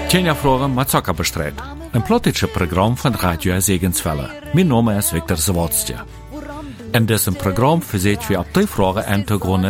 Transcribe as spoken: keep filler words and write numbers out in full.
Tjena Fragen mit Zucker bestrijd. Een plottische Programm von Radio Segenswelle. Mein Name ist Viktor Zawodstja. In diesem Programm verseht wir ab die Fragen an